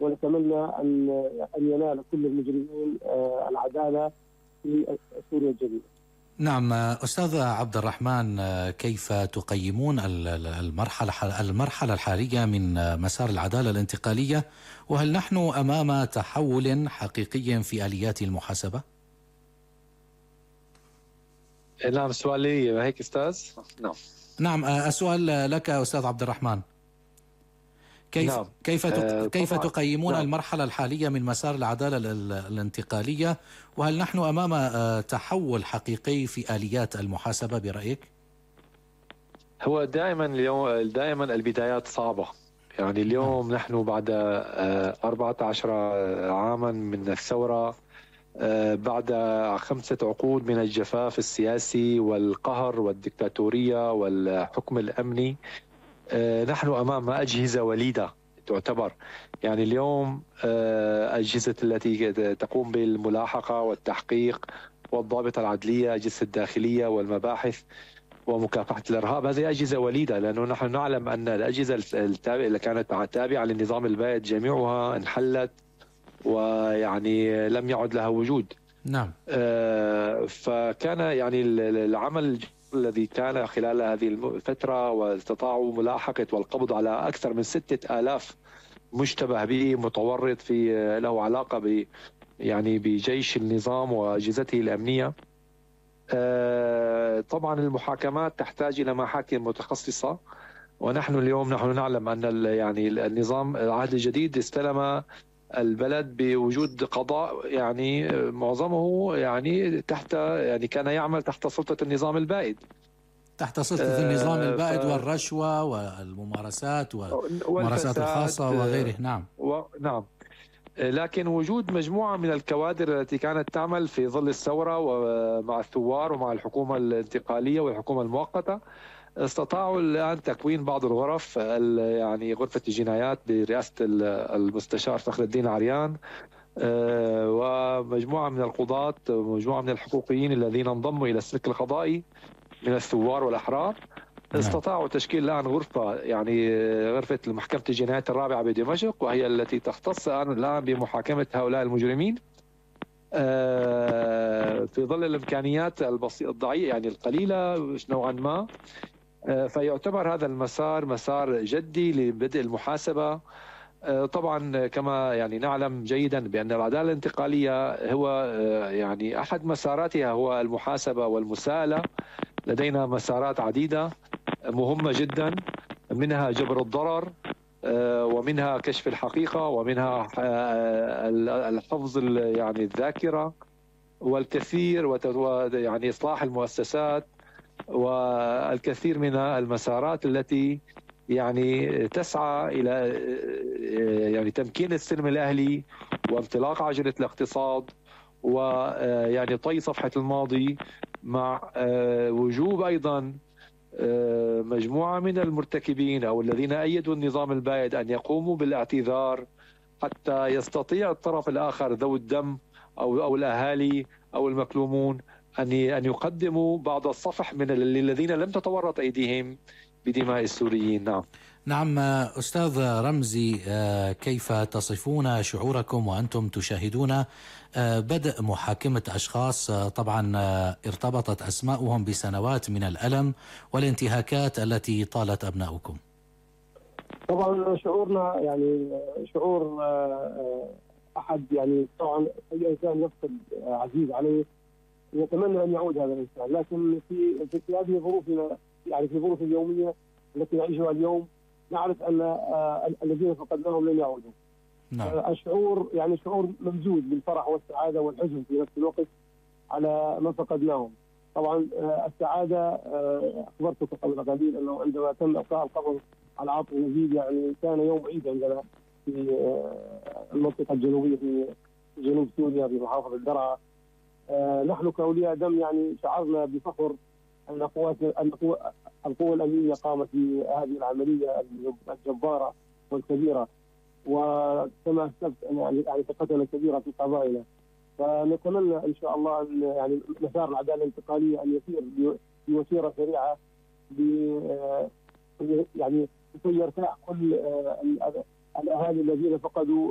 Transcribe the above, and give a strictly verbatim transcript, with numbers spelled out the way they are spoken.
ونتمنى ان ان ينال كل المجرمين العداله في سوريا الجديده. نعم أستاذ عبد الرحمن، كيف تقيمون المرحلة المرحلة الحالية من مسار العدالة الانتقالية، وهل نحن أمام تحول حقيقي في آليات المحاسبة؟ نعم، السؤال لي هيك أستاذ؟ نعم نعم السؤال لك أستاذ عبد الرحمن. كيف نعم. كيف آه كيف تقيمون نعم. المرحلة الحالية من مسار العدالة الانتقالية، وهل نحن أمام تحول حقيقي في آليات المحاسبة برأيك؟ هو دائما اليوم دائما البدايات صعبة. يعني اليوم نعم. نحن بعد أربعة عشر عاما من الثورة، بعد خمسة عقود من الجفاف السياسي والقهر والدكتاتورية والحكم الأمني، نحن أمام أجهزة وليدة تعتبر. يعني اليوم أجهزة التي تقوم بالملاحقة والتحقيق والضابطة العدلية، أجهزة الداخلية والمباحث ومكافحة الإرهاب، هذه أجهزة وليدة، لأنه نحن نعلم أن الأجهزة التابعة اللي كانت تابعة للنظام البائد جميعها انحلت ويعني لم يعد لها وجود. نعم. فكان يعني العمل الذي كان خلال هذه الفترة، واستطاعوا ملاحقة والقبض على أكثر من ستة آلاف مشتبه به متورط في له علاقة ب يعني بجيش النظام وأجهزته الأمنية. طبعا المحاكمات تحتاج إلى محاكم متخصصة، ونحن اليوم نحن نعلم أن يعني النظام العهد الجديد استلم البلد بوجود قضاء يعني معظمه يعني تحت يعني كان يعمل تحت سلطة النظام البائد، تحت سلطة آه النظام البائد ف... والرشوة والممارسات والممارسات الخاصة وغيره. نعم و... نعم. لكن وجود مجموعة من الكوادر التي كانت تعمل في ظل الثورة ومع الثوار ومع الحكومة الانتقالية والحكومة المؤقتة، استطاعوا الآن تكوين بعض الغرف، يعني غرفة الجنايات برئاسة المستشار فخر الدين العريان، ومجموعة من القضاة ومجموعة من الحقوقيين الذين انضموا إلى السلك القضائي من الثوار والأحرار، استطاعوا تشكيل الآن غرفة، يعني غرفة محكمة الجنايات الرابعة بدمشق، وهي التي تختص الآن بمحاكمة هؤلاء المجرمين في ظل الإمكانيات البسيطة الضعيفة يعني القليلة نوعا ما. فيعتبر هذا المسار مسار جدي لبدء المحاسبة. طبعا كما يعني نعلم جيدا بأن العدالة الانتقالية هو يعني أحد مساراتها هو المحاسبة والمساءلة. لدينا مسارات عديدة مهمة جدا، منها جبر الضرر، ومنها كشف الحقيقة، ومنها الحفظ يعني الذاكرة، والكثير يعني إصلاح المؤسسات، والكثير من المسارات التي يعني تسعى إلى يعني تمكين السلم الأهلي وانطلاق عجلة الاقتصاد، ويعني طي صفحة الماضي، مع وجوب أيضا مجموعة من المرتكبين أو الذين أيدوا النظام البائد أن يقوموا بالاعتذار، حتى يستطيع الطرف الآخر ذو الدم أو أو الأهالي أو المكلومون أن أن يقدموا بعض الصفح من الذين لم تتورط أيديهم بدماء السوريين. نعم. نعم أستاذ رمزي، كيف تصفون شعوركم وأنتم تشاهدون بدء محاكمة أشخاص طبعا ارتبطت أسماؤهم بسنوات من الألم والانتهاكات التي طالت أبناؤكم؟ طبعا شعورنا يعني شعور أحد يعني طبعا أي إنسان يفقد عزيز عليه يتمنى أن يعود هذا الإنسان، لكن في في هذه ظروفنا يعني في ظروف اليومية التي نعيشها اليوم نعرف أن الذين فقدناهم لن يعودوا. نعم. الشعور يعني شعور ممزوج بالفرح والسعادة والحزن في نفس الوقت على ما فقدناهم. طبعا السعادة أخبرتك قبل قليل أنه عندما تم إلقاء القبض على عاطف نجيب يعني كان يوم عيد عندنا في المنطقة الجنوبية في جنوب سوريا في محافظة درعا. نحن كأولياء دم يعني شعرنا بفخر أن قواتنا أن القوى الأمنية قامت بهذه العملية الجبارة والكبيرة، وكما أسلفت يعني يعني ثقتنا كبيرة في قضائنا. فنتمنى إن شاء الله أن يعني مسار العدالة الانتقالية أن يسير بوتيرة سريعة، يعني يرتاح كل الأهالي الذين فقدوا